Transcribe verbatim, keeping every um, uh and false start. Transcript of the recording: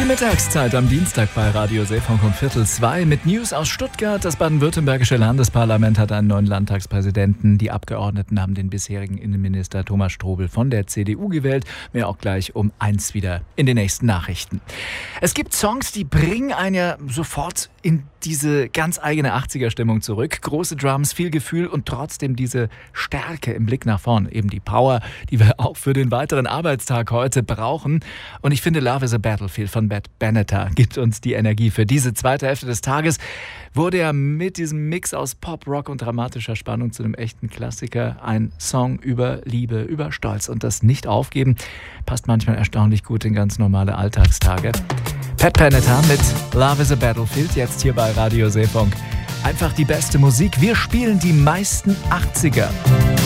Mittagszeit am Dienstag bei Radio Seefunk um Viertel zwei mit News aus Stuttgart. Das baden-württembergische Landesparlament hat einen neuen Landtagspräsidenten. Die Abgeordneten haben den bisherigen Innenminister Thomas Strobel von der C D U gewählt. Mehr auch gleich um eins wieder in den nächsten Nachrichten. Es gibt Songs, die bringen einen ja sofort in diese ganz eigene achtziger-Stimmung zurück. Große Drums, viel Gefühl und trotzdem diese Stärke im Blick nach vorn. Eben die Power, die wir auch für den weiteren Arbeitstag heute brauchen. Und ich finde, Love is a Battlefield von Bad Benatar gibt uns die Energie für diese zweite Hälfte des Tages. Wurde ja mit diesem Mix aus Pop, Rock und dramatischer Spannung zu einem echten Klassiker. Ein Song über Liebe, über Stolz und das Nicht-Aufgeben. Passt manchmal erstaunlich gut in ganz normale Alltagstage. Pat Benatar mit Love is a Battlefield, jetzt hier bei Radio Seefunk. Einfach die beste Musik. Wir spielen die meisten achtziger.